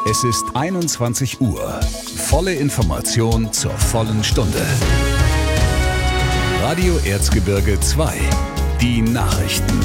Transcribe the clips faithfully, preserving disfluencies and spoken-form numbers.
Es ist einundzwanzig Uhr. Volle Information zur vollen Stunde. Radio Erzgebirge zwei. Die Nachrichten.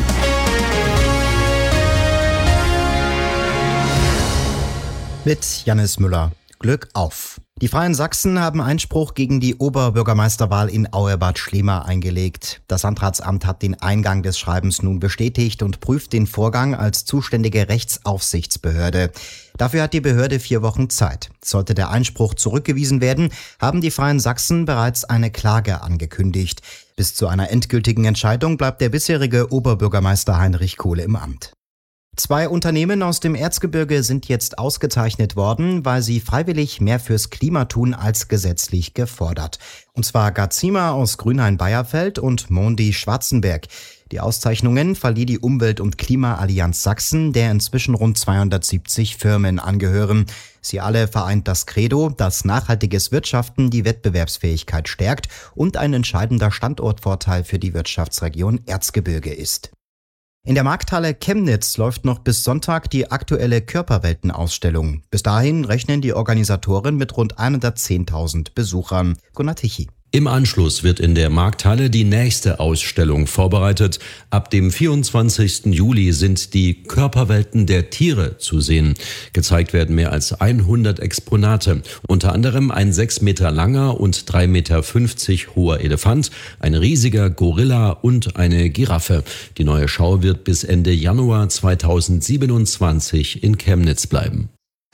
Mit Jannis Müller. Glück auf! Die Freien Sachsen haben Einspruch gegen die Oberbürgermeisterwahl in Auerbad Schlema eingelegt. Das Landratsamt hat den Eingang des Schreibens nun bestätigt und prüft den Vorgang als zuständige Rechtsaufsichtsbehörde. Dafür hat die Behörde vier Wochen Zeit. Sollte der Einspruch zurückgewiesen werden, haben die Freien Sachsen bereits eine Klage angekündigt. Bis zu einer endgültigen Entscheidung bleibt der bisherige Oberbürgermeister Heinrich Kohle im Amt. Zwei Unternehmen aus dem Erzgebirge sind jetzt ausgezeichnet worden, weil sie freiwillig mehr fürs Klima tun als gesetzlich gefordert. Und zwar Gazima aus Grünhain-Beierfeld und Mondi Schwarzenberg. Die Auszeichnungen verlieh die Umwelt- und Klimaallianz Sachsen, der inzwischen rund zweihundertsiebzig Firmen angehören. Sie alle vereint das Credo, dass nachhaltiges Wirtschaften die Wettbewerbsfähigkeit stärkt und ein entscheidender Standortvorteil für die Wirtschaftsregion Erzgebirge ist. In der Markthalle Chemnitz läuft noch bis Sonntag die aktuelle Körperwelten-Ausstellung. Bis dahin rechnen die Organisatoren mit rund hundertzehntausend Besuchern. Gunnar Tichy. Im Anschluss wird in der Markthalle die nächste Ausstellung vorbereitet. Ab dem vierundzwanzigsten Juli sind die Körperwelten der Tiere zu sehen. Gezeigt werden mehr als hundert Exponate. Unter anderem ein sechs Meter langer und drei Meter fünfzig hoher Elefant, ein riesiger Gorilla und eine Giraffe. Die neue Schau wird bis Ende Januar zweitausendsiebenundzwanzig in Chemnitz bleiben.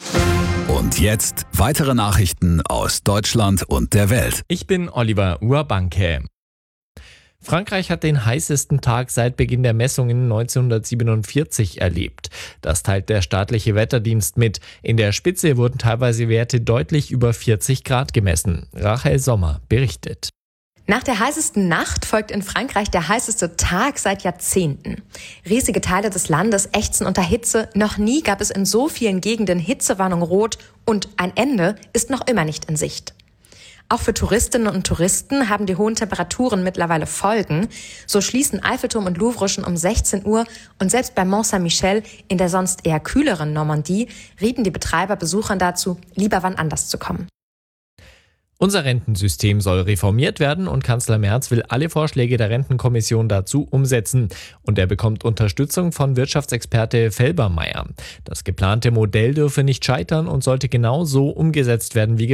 Und jetzt weitere Nachrichten aus Deutschland und der Welt. Ich bin Oliver Urbanke. Frankreich hat den heißesten Tag seit Beginn der Messungen neunzehnhundertsiebenundvierzig erlebt. Das teilt der staatliche Wetterdienst mit. In der Spitze wurden teilweise Werte deutlich über vierzig Grad gemessen. Rachel Sommer berichtet. Nach der heißesten Nacht folgt in Frankreich der heißeste Tag seit Jahrzehnten. Riesige Teile des Landes ächzen unter Hitze. Noch nie gab es in so vielen Gegenden Hitzewarnung rot und ein Ende ist noch immer nicht in Sicht. Auch für Touristinnen und Touristen haben die hohen Temperaturen mittlerweile Folgen. So schließen Eiffelturm und Louvre schon um sechzehn Uhr und selbst bei Mont Saint-Michel in der sonst eher kühleren Normandie rieten die Betreiber Besuchern dazu, lieber wann anders zu kommen. Unser Rentensystem soll reformiert werden und Kanzler Merz will alle Vorschläge der Rentenkommission dazu umsetzen. Und er bekommt Unterstützung von Wirtschaftsexperte Felbermayr. Das geplante Modell dürfe nicht scheitern und sollte genau so umgesetzt werden wie geplant.